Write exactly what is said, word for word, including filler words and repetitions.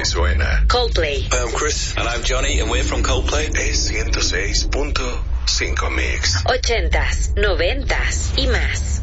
suena. Coldplay. I'm Chris. And I'm Johnny, and we're from Coldplay. Es ciento seis punto cinco Mix. Ochentas, noventas y más.